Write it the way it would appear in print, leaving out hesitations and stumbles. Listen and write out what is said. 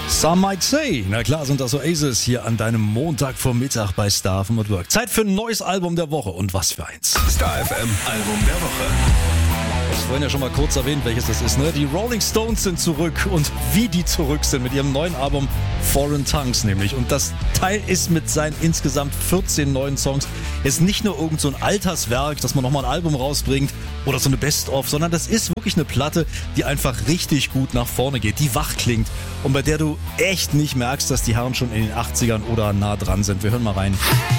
Some might say. Na klar sind das Oasis hier an deinem Montagvormittag bei Star FM at Work. Zeit für ein neues Album der Woche. Und was für eins. Star FM Album der Woche. Ich habe vorhin ja schon mal kurz erwähnt, welches das ist. Ne? Die Rolling Stones sind zurück und wie die zurück sind mit ihrem neuen Album Foreign Tongues nämlich. Und das Teil ist mit seinen insgesamt 14 neuen Songs jetzt nicht nur irgend so ein Alterswerk, dass man nochmal ein Album rausbringt oder so eine Best-of, sondern das ist wirklich eine Platte, die einfach richtig gut nach vorne geht, die wach klingt und bei der du echt nicht merkst, dass die Herren schon in den 80ern oder nah dran sind. Wir hören mal rein.